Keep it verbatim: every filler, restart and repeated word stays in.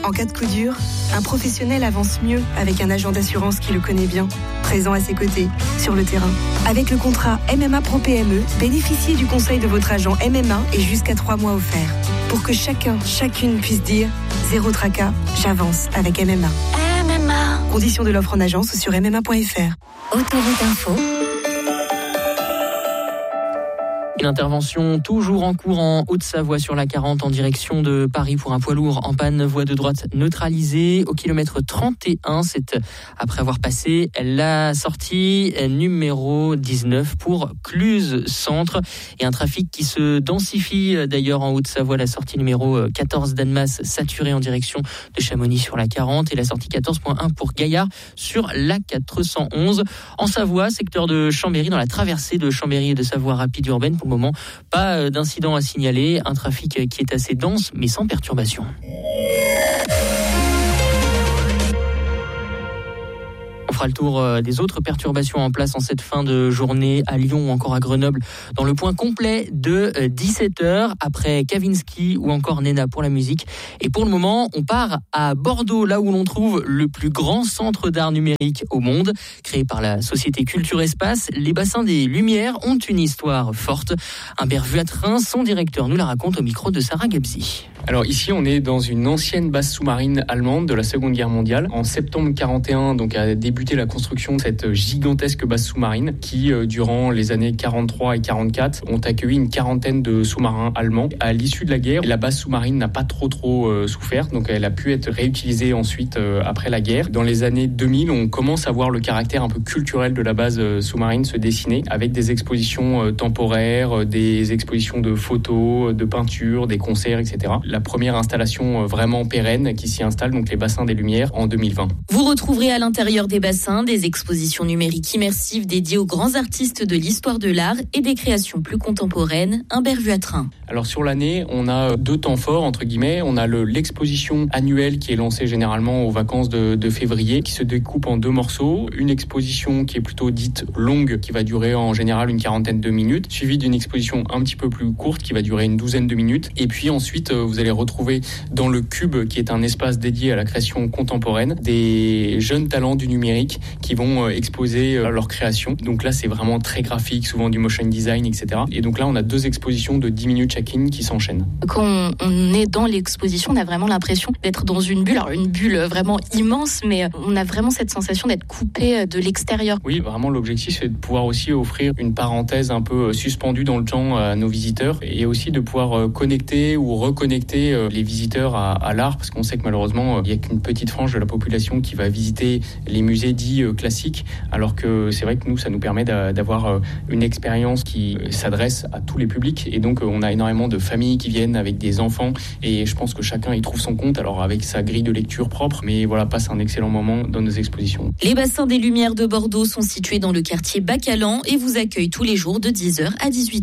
En cas de coup dur, un professionnel avance mieux avec un agent d'assurance qui le connaît bien, présent à ses côtés, sur le terrain. Avec le contrat M M A Pro P M E, bénéficiez du conseil de votre agent M M A et jusqu'à trois mois offerts. Pour que chacun, chacune puisse dire « Zéro tracas, j'avance avec M M A ». M M A. Conditions de l'offre en agence sur m m a point f r. Autoroute Info. Une intervention toujours en cours en Haute-Savoie sur la quarante en direction de Paris pour un poids lourd en panne, voie de droite neutralisée au kilomètre trente et un. C'est après avoir passé la sortie numéro dix-neuf pour Cluse Centre et un trafic qui se densifie d'ailleurs en Haute-Savoie. La sortie numéro quatorze d'Annemasse saturée en direction de Chamonix sur la quarante et la sortie quatorze point un pour Gaillard sur la quatre cent onze. En Savoie, secteur de Chambéry, dans la traversée de Chambéry et de Savoie rapide urbaine. Pour le moment, pas d'incident à signaler. Un trafic qui est assez dense, mais sans perturbation. On fera le tour des autres perturbations en place en cette fin de journée à Lyon ou encore à Grenoble dans le point complet de dix-sept heures après Kavinsky ou encore Nena pour la musique. Et pour le moment, on part à Bordeaux, là où l'on trouve le plus grand centre d'art numérique au monde. Créé par la société Culture Espace, les bassins des Lumières ont une histoire forte. Humbert Vuatrin, son directeur, nous la raconte au micro de Sarah Gebzi. Alors ici, on est dans une ancienne base sous-marine allemande de la Seconde Guerre mondiale. En septembre quarante et un, donc a débuté la construction de cette gigantesque base sous-marine qui, euh, durant les années quarante-trois et quarante-quatre, ont accueilli une quarantaine de sous-marins allemands. À l'issue de la guerre, la base sous-marine n'a pas trop trop euh, souffert, donc elle a pu être réutilisée ensuite euh, après la guerre. Dans les années deux mille, on commence à voir le caractère un peu culturel de la base euh, sous-marine se dessiner avec des expositions euh, temporaires, euh, des expositions de photos, euh, de peintures, des concerts, et cetera. La première installation vraiment pérenne qui s'y installe, donc les bassins des Lumières, en deux mille vingt. Vous retrouverez à l'intérieur des bassins des expositions numériques immersives dédiées aux grands artistes de l'histoire de l'art et des créations plus contemporaines. Humbert Vuatrin. Alors sur l'année, on a deux temps forts, entre guillemets. On a le, l'exposition annuelle qui est lancée généralement aux vacances de, de février, qui se découpe en deux morceaux. Une exposition qui est plutôt dite longue, qui va durer en général une quarantaine de minutes, suivie d'une exposition un petit peu plus courte, qui va durer une douzaine de minutes. Et puis ensuite, vous allez retrouver dans le Cube, qui est un espace dédié à la création contemporaine, des jeunes talents du numérique qui vont exposer leurs créations. Donc là, c'est vraiment très graphique, souvent du motion design, et cetera. Et donc là, on a deux expositions de dix minutes chacune qui s'enchaînent. Quand on est dans l'exposition, on a vraiment l'impression d'être dans une bulle. Alors une bulle vraiment immense, mais on a vraiment cette sensation d'être coupé de l'extérieur. Oui, vraiment, l'objectif, c'est de pouvoir aussi offrir une parenthèse un peu suspendue dans le temps à nos visiteurs et aussi de pouvoir connecter ou reconnecter les visiteurs à, à l'art, parce qu'on sait que malheureusement, il n'y a qu'une petite frange de la population qui va visiter les musées dits classiques, alors que c'est vrai que nous, ça nous permet d'avoir une expérience qui s'adresse à tous les publics. Et donc, on a énormément de familles qui viennent avec des enfants, et je pense que chacun y trouve son compte, alors avec sa grille de lecture propre, mais voilà, passe un excellent moment dans nos expositions. Les bassins des Lumières de Bordeaux sont situés dans le quartier Bacalan et vous accueillent tous les jours de dix heures à dix-huit heures.